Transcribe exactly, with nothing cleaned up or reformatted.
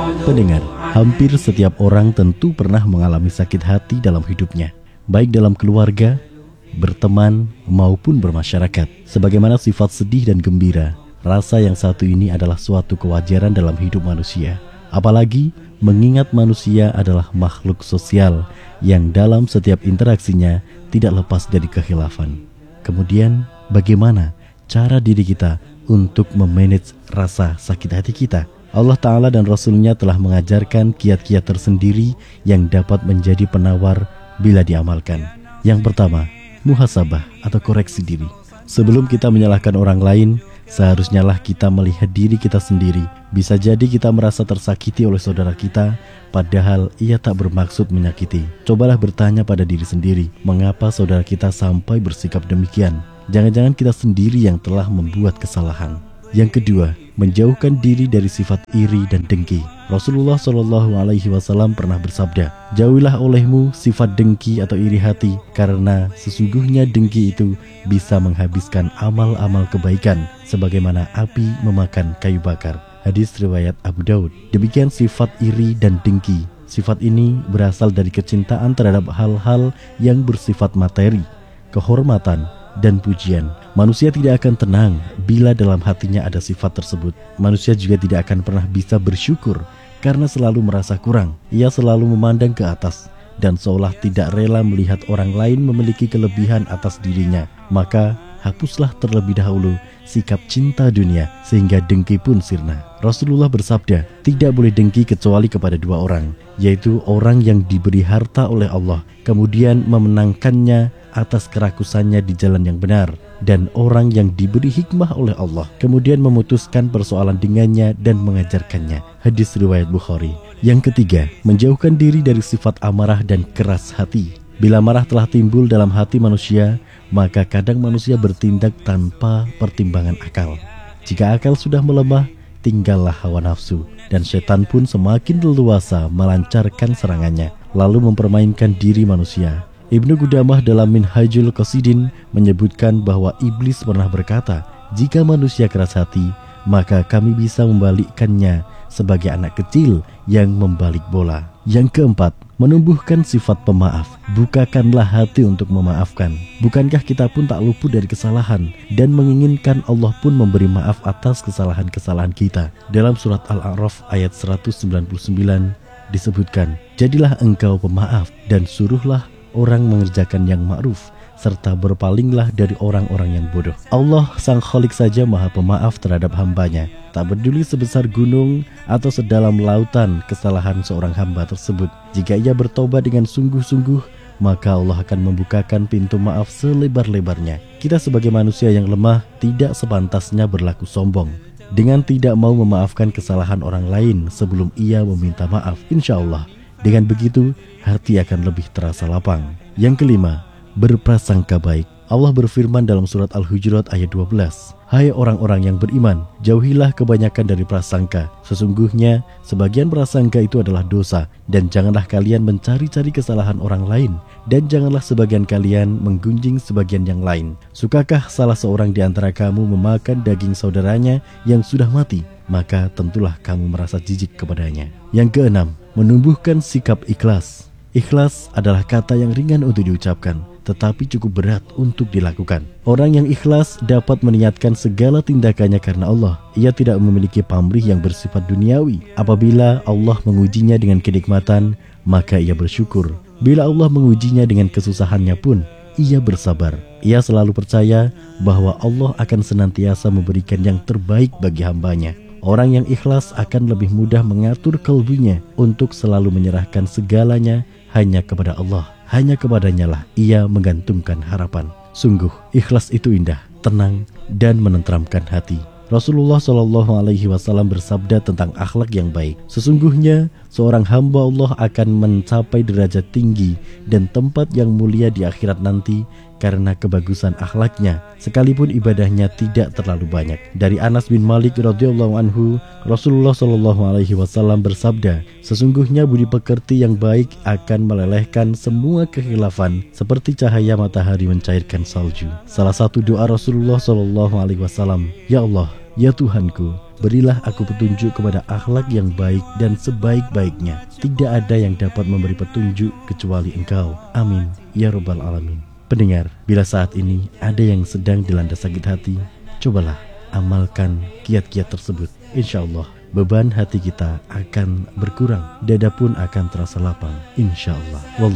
Pendengar, hampir setiap orang tentu pernah mengalami sakit hati dalam hidupnya, baik dalam keluarga, berteman, maupun bermasyarakat. Sebagaimana sifat sedih dan gembira, rasa yang satu ini adalah suatu kewajaran dalam hidup manusia. Apalagi mengingat manusia adalah makhluk sosial yang dalam setiap interaksinya tidak lepas dari kekhilafan. Kemudian, bagaimana cara diri kita untuk memanage rasa sakit hati kita? Allah Ta'ala dan Rasulnya telah mengajarkan kiat-kiat tersendiri yang dapat menjadi penawar bila diamalkan. Yang pertama, muhasabah atau koreksi diri. Sebelum kita menyalahkan orang lain, seharusnya lah kita melihat diri kita sendiri. Bisa jadi kita merasa tersakiti oleh saudara kita, padahal ia tak bermaksud menyakiti. Cobalah bertanya pada diri sendiri, mengapa saudara kita sampai bersikap demikian? Jangan-jangan kita sendiri yang telah membuat kesalahan. Yang kedua, menjauhkan diri dari sifat iri dan dengki. Rasulullah shallallahu alaihi wasallam pernah bersabda, jauhilah olehmu sifat dengki atau iri hati, karena sesungguhnya dengki itu bisa menghabiskan amal-amal kebaikan, sebagaimana api memakan kayu bakar. Hadis riwayat Abu Daud. Demikian sifat iri dan dengki. Sifat ini berasal dari kecintaan terhadap hal-hal yang bersifat materi, kehormatan, dan pujian. Manusia tidak akan tenang bila dalam hatinya ada sifat tersebut. Manusia juga tidak akan pernah bisa bersyukur karena selalu merasa kurang. Ia selalu memandang ke atas dan seolah tidak rela melihat orang lain memiliki kelebihan atas dirinya. Maka hapuslah terlebih dahulu sikap cinta dunia sehingga dengki pun sirna. Rasulullah bersabda, tidak boleh dengki kecuali kepada dua orang, yaitu orang yang diberi harta oleh Allah kemudian memenangkannya atas kerakusannya di jalan yang benar, dan orang yang diberi hikmah oleh Allah kemudian memutuskan persoalan dengannya dan mengajarkannya. Hadis riwayat Bukhari. Yang ketiga, menjauhkan diri dari sifat amarah dan keras hati. Bila marah telah timbul dalam hati manusia, maka kadang manusia bertindak tanpa pertimbangan akal. Jika akal sudah melemah, tinggallah hawa nafsu, dan setan pun semakin leluasa melancarkan serangannya, lalu mempermainkan diri manusia. Ibnu Qudamah dalam Minhajul Qasidin menyebutkan bahwa iblis pernah berkata, jika manusia keras hati, maka kami bisa membalikkannya sebagai anak kecil yang membalik bola. Yang keempat, menumbuhkan sifat pemaaf. Bukakanlah hati untuk memaafkan. Bukankah kita pun tak luput dari kesalahan dan menginginkan Allah pun memberi maaf atas kesalahan-kesalahan kita? Dalam surat Al-A'raf ayat seratus sembilan puluh sembilan disebutkan, jadilah engkau pemaaf dan suruhlah orang mengerjakan yang ma'ruf, serta berpalinglah dari orang-orang yang bodoh. Allah sang Khalik saja maha pemaaf terhadap hambanya. Tak peduli sebesar gunung atau sedalam lautan kesalahan seorang hamba tersebut, jika ia bertobat dengan sungguh-sungguh, maka Allah akan membukakan pintu maaf selebar-lebarnya. Kita sebagai manusia yang lemah tidak sepantasnya berlaku sombong dengan tidak mau memaafkan kesalahan orang lain sebelum ia meminta maaf. Insya Allah dengan begitu, hati akan lebih terasa lapang. Yang kelima, berprasangka baik. Allah berfirman dalam surat Al-Hujurat ayat dua belas, hai orang-orang yang beriman, jauhilah kebanyakan dari prasangka. Sesungguhnya, sebagian prasangka itu adalah dosa. Dan janganlah kalian mencari-cari kesalahan orang lain. Dan janganlah sebagian kalian menggunjing sebagian yang lain. Sukakah salah seorang di antara kamu memakan daging saudaranya yang sudah mati? Maka tentulah kamu merasa jijik kepadanya. Yang keenam, menumbuhkan sikap ikhlas. Ikhlas adalah kata yang ringan untuk diucapkan, tetapi cukup berat untuk dilakukan. Orang yang ikhlas dapat meniatkan segala tindakannya karena Allah. Ia tidak memiliki pamrih yang bersifat duniawi. Apabila Allah mengujinya dengan kenikmatan, maka ia bersyukur. Bila Allah mengujinya dengan kesusahannya pun, ia bersabar. Ia selalu percaya bahwa Allah akan senantiasa memberikan yang terbaik bagi hambanya. Orang yang ikhlas akan lebih mudah mengatur kalbunya untuk selalu menyerahkan segalanya hanya kepada Allah. Hanya kepadanya lah ia menggantungkan harapan. Sungguh ikhlas itu indah, tenang, dan menenteramkan hati. Rasulullah shallallahu alaihi wasallam bersabda tentang akhlak yang baik. Sesungguhnya seorang hamba Allah akan mencapai derajat tinggi dan tempat yang mulia di akhirat nanti karena kebagusan akhlaknya, sekalipun ibadahnya tidak terlalu banyak. Dari Anas bin Malik radhiyallahu anhu, Rasulullah shallallahu alaihi wasallam bersabda, sesungguhnya budi pekerti yang baik akan melelehkan semua kekhilafan seperti cahaya matahari mencairkan salju. Salah satu doa Rasulullah shallallahu alaihi wasallam, ya Allah, ya Tuhanku, Berilah aku petunjuk kepada akhlak yang baik dan sebaik-baiknya. Tidak ada yang dapat memberi petunjuk kecuali Engkau. Amin ya rabbal alamin. Pendengar, bila saat ini ada yang sedang dilanda sakit hati, cobalah amalkan kiat-kiat tersebut. Insya Allah beban hati kita akan berkurang, dada pun akan terasa lapang. Insya Allah.